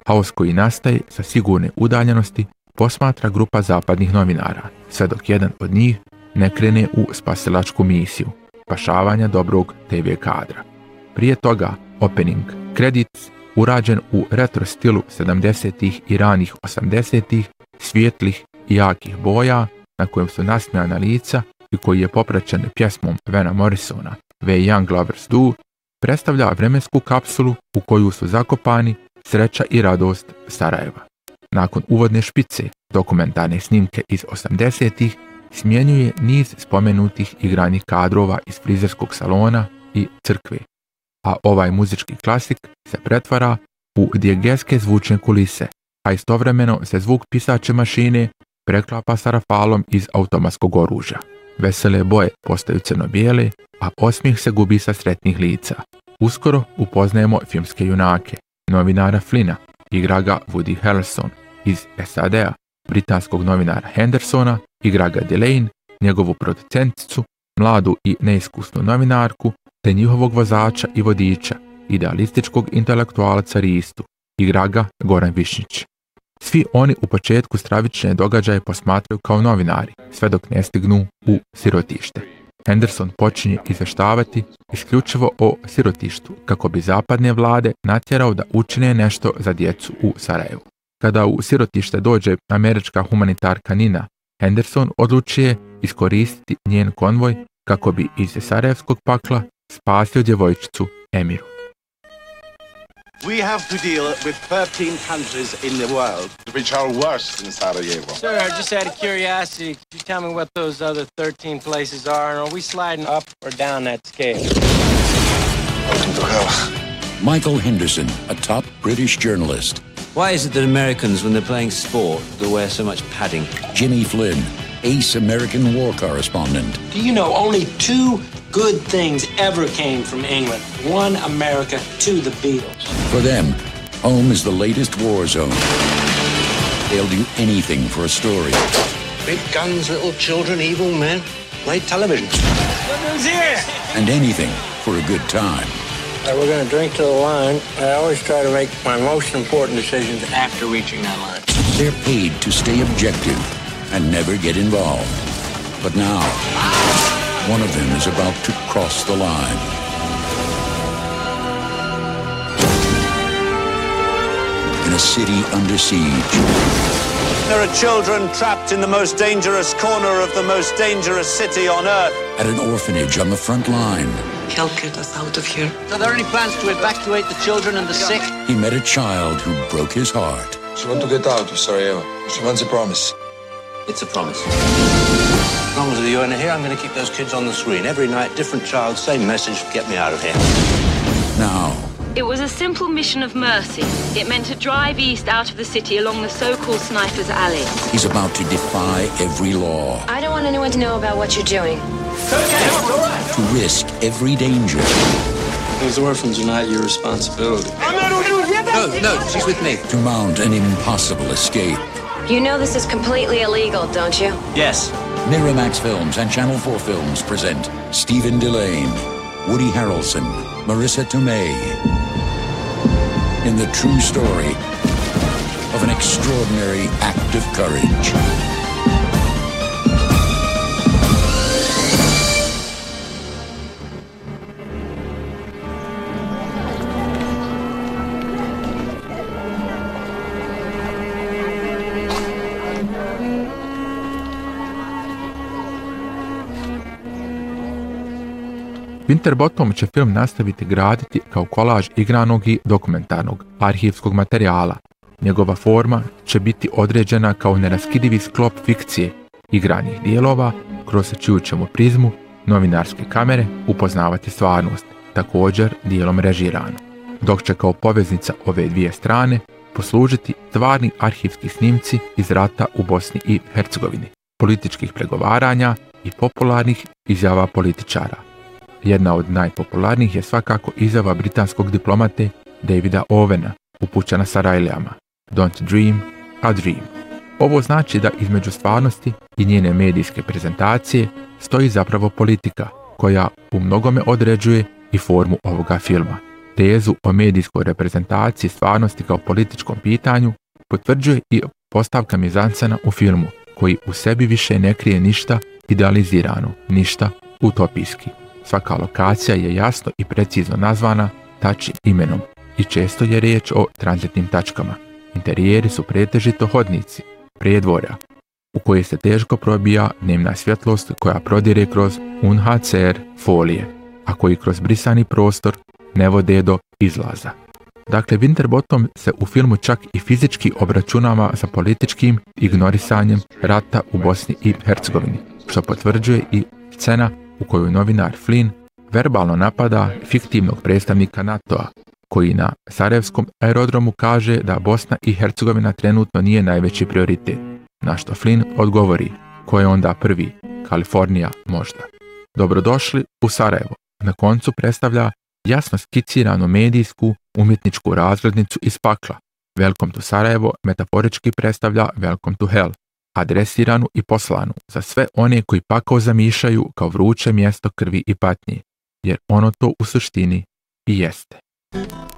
Haos koji nastaje sa sigurne udaljenosti posmatra grupa zapadnih novinara, sve dok jedan od njih ne krene u spasilačku misiju, spašavanja dobrog TV kadra. Prije toga, opening credits, urađen u retro stilu 70-ih i ranih 80-ih, svijetlih i jakih boja, na kojem su nasmijana lica i koji je popraćen pjesmom Vana Morrisona Way Young Lovers Do, predstavlja vremensku kapsulu u koju su zakopani sreća i radost Sarajeva. Nakon uvodne špice, dokumentarne snimke iz 80-ih smjenjuje niz spomenutih igranih kadrova iz frizerskog salona i crkve, a ovaj muzički klasik se pretvara u dijegetske zvučne kulise, a istovremeno se zvuk pisače mašine preklapa sa rafalom iz automatskog oružja. Vesele boje postaju crno-bijele, a osmijeh se gubi sa sretnih lica. Uskoro upoznajemo filmske junake. Novinara Flina igra ga Woody Harrelson, iz SAD-a, britanskog novinara Hendersona igra ga Delane, njegovu producenticu, mladu i neiskusnu novinarku, te njihovog vozača i vodiča, idealističkog intelektualca Ristu, igra ga Goran Višnjić. Svi oni u početku stravične događaje posmatraju kao novinari, sve dok ne stignu u sirotište. Henderson počinje izveštavati isključivo o sirotištu, kako bi zapadne vlade natjerao da učine nešto za djecu u Sarajevu. Kada u sirotište dođe američka humanitarka Nina, Henderson odlučuje iskoristiti njen konvoj kako bi iz sarajevskog pakla spasio djevojčicu Emiru. We have to deal with 13 countries in the world, which are worse than Sarajevo. Sir, just out of curiosity, could you tell me what those other 13 places are, and are we sliding up or down that scale? Welcome to hell. Michael Henderson, a top British journalist. Why is it that Americans, when they're playing sport, they wear so much padding? Jimmy Flynn, ace American war correspondent. Do you know only two good things ever came from England? One, America, two, the Beatles. For them, home is the latest war zone. They'll do anything for a story. Big guns, little children, evil men, late television. Look who's here! And anything for a good time. We're going to drink to the line. I always try to make my most important decisions after reaching that line. They're paid to stay objective and never get involved. But now, one of them is about to cross the line. In a city under siege. There are children trapped in the most dangerous corner of the most dangerous city on earth. At an orphanage on the front line. Help get us out of here. Are there any plans to evacuate the children and the sick? He met a child who broke his heart. She want to get out of Sarajevo. She wants a promise. It's a promise. As long as the UN are here, I'm going to keep those kids on the screen. Every night, different child, same message, get me out of here. Now. It was a simple mission of mercy. It meant to drive east out of the city along the so-called Sniper's Alley. He's about to defy every law. I don't want anyone to know about what you're doing. To risk every danger. Those orphans are not your responsibility. No, she's with me. To mount an impossible escape. You know this is completely illegal, don't you? Yes. Miramax Films and Channel 4 Films present Stephen Delane, Woody Harrelson, Marissa Tomei, in the true story of an extraordinary act of courage. Winterbottom će film nastaviti graditi kao kolaž igranog i dokumentarnog arhivskog materijala. Njegova forma će biti određena kao neraskidivi sklop fikcije, igranih dijelova, kroz čiju ćemo prizmu novinarske kamere upoznavati stvarnost, također dijelom režirano, dok će kao poveznica ove dvije strane poslužiti stvarni arhivski snimci iz rata u Bosni i Hercegovini, političkih pregovaranja i popularnih izjava političara. Jedna od najpopularnijih je svakako izjava britanskog diplomate Davida Owena, upućena Sarajlijama: Don't dream a dream. Ovo znači da između stvarnosti i njene medijske prezentacije stoji zapravo politika, koja u mnogome određuje i formu ovoga filma. tezu o medijskoj reprezentaciji stvarnosti kao političkom pitanju potvrđuje i postavka mizanscena u filmu, koji u sebi više ne krije ništa idealizirano, ništa utopijski. Svaka lokacija je jasno i precizno nazvana tačnim imenom i često je riječ o tranzitnim tačkama. Interijeri su pretežito hodnici, predvorja, u koje se teško probija dnevna svjetlost koja prodire kroz UNHCR folije, a koji kroz brisani prostor ne vode do izlaza. Dakle, Winterbottom se u filmu čak i fizički obračunava sa političkim ignorisanjem rata u Bosni i Hercegovini, što potvrđuje i scena u kojoj novinar Flynn verbalno napada fiktivnog predstavnika NATO-a, koji na Sarajevskom aerodromu kaže da Bosna i Hercegovina trenutno nije najveći prioritet, na što Flynn odgovori: ko je onda prvi? Kalifornija možda. Dobrodošli u Sarajevo na koncu predstavlja jasno skiciranu medijsku umjetničku razglednicu iz pakla. Welcome to Sarajevo metaforički predstavlja Welcome to Hell, adresiranu i poslanu za sve one koji pakao zamišljaju kao vruće mjesto krvi i patnje, jer ono to u suštini i jeste.